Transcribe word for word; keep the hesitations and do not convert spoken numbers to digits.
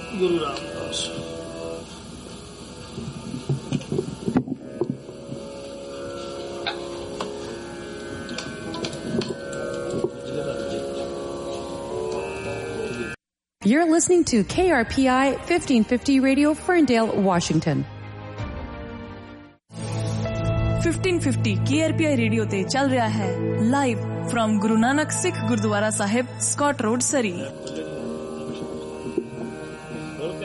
Guru Ramdas. You're listening to K R P I fifteen fifty Radio, Ferndale, Washington. fifteen fifty K R P I radio ते चल रहा है live from Guru Nanak Sikh gurdwara Sahib, Scott road, सरी।